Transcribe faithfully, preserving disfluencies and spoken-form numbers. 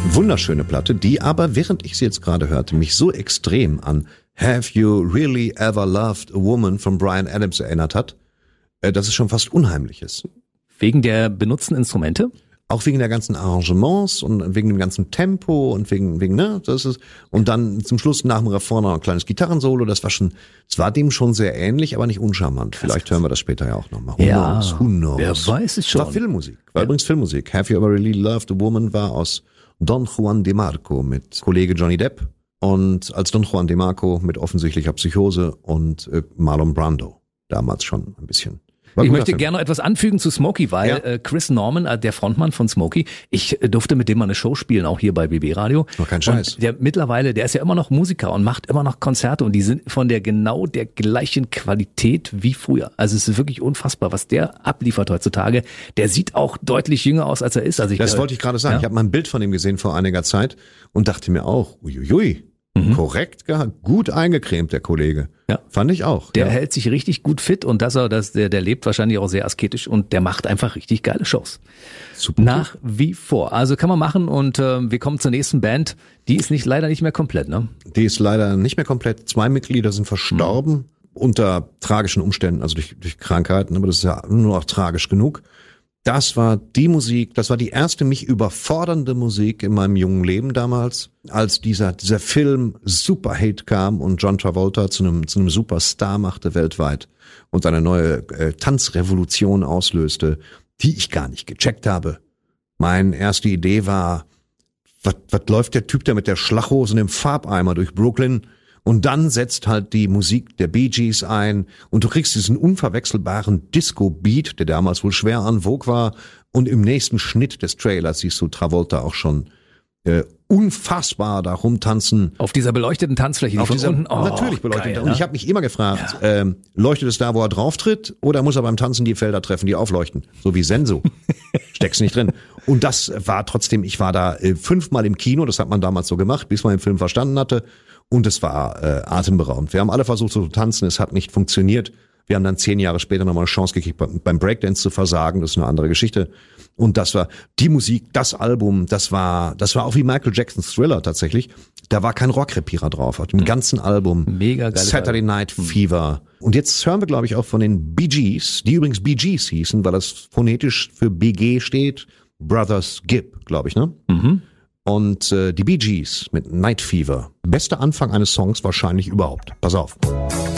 Wunderschöne Platte, die aber, während ich sie jetzt gerade hörte, mich so extrem an Have You Really Ever Loved a Woman von Bryan Adams erinnert hat, dass es schon fast unheimlich ist. Wegen der benutzten Instrumente? Auch wegen der ganzen Arrangements und wegen dem ganzen Tempo und wegen, wegen, ne, das ist, und dann zum Schluss nach dem Refrain noch ein kleines Gitarrensolo, das war schon, es war dem schon sehr ähnlich, aber nicht uncharmant. Vielleicht hören wir das später ja auch nochmal. Who ja, knows, who knows. Wer weiß es schon. War Filmmusik, war ja. übrigens Filmmusik. Have You Ever Really Loved a Woman war aus Don Juan de Marco mit Kollege Johnny Depp und als Don Juan de Marco mit offensichtlicher Psychose und äh, Marlon Brando. Damals schon ein bisschen. Ich möchte Film. gerne noch etwas anfügen zu Smokey, weil ja. äh, Chris Norman, äh, der Frontmann von Smokey, ich äh, durfte mit dem mal eine Show spielen, auch hier bei B B Radio. Noch kein Scheiß. Und der mittlerweile, der ist ja immer noch Musiker und macht immer noch Konzerte und die sind von der genau der gleichen Qualität wie früher. Also es ist wirklich unfassbar, was der abliefert heutzutage. Der sieht auch deutlich jünger aus, als er ist. Also ich, das äh, wollte ich gerade sagen. Ja. Ich habe mal ein Bild von ihm gesehen vor einiger Zeit und dachte mir auch, uiuiui. Mhm. Korrekt gehabt, gut eingecremt, der Kollege. Ja. Fand ich auch. Der ja. hält sich richtig gut fit und das er, das, der, der lebt wahrscheinlich auch sehr asketisch und der macht einfach richtig geile Shows. Super. Nach wie vor. Also kann man machen und äh, wir kommen zur nächsten Band. Die ist nicht leider nicht mehr komplett, ne? Die ist leider nicht mehr komplett. Zwei Mitglieder sind verstorben mhm. unter tragischen Umständen, also durch, durch Krankheiten, aber das ist ja nur noch tragisch genug. Das war die Musik, das war die erste mich überfordernde Musik in meinem jungen Leben damals, als dieser dieser Film Superhit kam und John Travolta zu einem zu einem Superstar machte weltweit und eine neue äh, Tanzrevolution auslöste, die ich gar nicht gecheckt habe. Meine erste Idee war, was was läuft der Typ da mit der Schlachhose und dem Farbeimer durch Brooklyn? Und dann setzt halt die Musik der Bee Gees ein und du kriegst diesen unverwechselbaren Disco-Beat, der damals wohl schwer en vogue war. Und im nächsten Schnitt des Trailers siehst du Travolta auch schon äh, unfassbar da rumtanzen. Auf dieser beleuchteten Tanzfläche, die Auf von dieser, unten. Oh, natürlich beleuchtet. geil, und ne? ich habe mich immer gefragt, ja. ähm, leuchtet es da, wo er drauf tritt, oder muss er beim Tanzen die Felder treffen, die aufleuchten? So wie Senso. Steckst nicht drin. Und das war trotzdem, ich war da äh, fünfmal im Kino, das hat man damals so gemacht, bis man den Film verstanden hatte. Und es war äh, atemberaubend. Wir haben alle versucht so zu tanzen, es hat nicht funktioniert. Wir haben dann zehn Jahre später nochmal eine Chance gekriegt, beim Breakdance zu versagen. Das ist eine andere Geschichte. Und das war die Musik, das Album, das war das war auch wie Michael Jacksons Thriller tatsächlich. Da war kein Rockrepierer drauf, auf dem ganzen Album. Mega geil. Saturday Night Fever. Und jetzt hören wir, glaube ich, auch von den Bee Gees, die übrigens Bee Gees hießen, weil das phonetisch für B G steht. Brothers Gibb, glaube ich, ne? Mhm. Und äh, die Bee Gees mit Night Fever. Bester Anfang eines Songs wahrscheinlich überhaupt. Pass auf.